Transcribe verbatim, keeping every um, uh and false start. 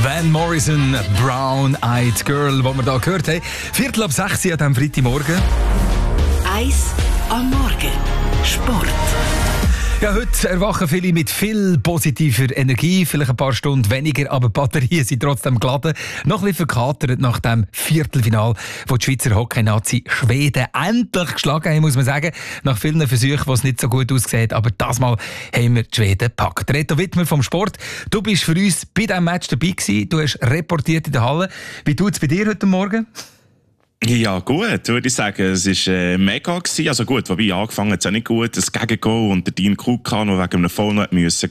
Van Morrison, Brown Eyed Girl, die wir hier gehört haben. Viertel ab sechs an diesem Freitagmorgen. Eis am Morgen. Sport. Ja, heute erwachen viele mit viel positiver Energie, vielleicht ein paar Stunden weniger, aber die Batterien sind trotzdem geladen. Noch ein bisschen verkatert nach dem Viertelfinal, wo die Schweizer Hockey-Nazi Schweden endlich geschlagen haben, muss man sagen. Nach vielen Versuchen, wo es nicht so gut aussieht, aber das Mal haben wir die Schweden gepackt. Reto Wittmer vom Sport, du bist für uns bei diesem Match dabei gewesen, du hast reportiert in der Halle. Wie tut es bei dir heute Morgen? Ja, gut, würde ich sagen. Es war äh, mega gewesen. Also gut, wobei angefangen hat es auch nicht gut. Das Gegengoal und der Dean Kukan, der wegen einem Foul noch musste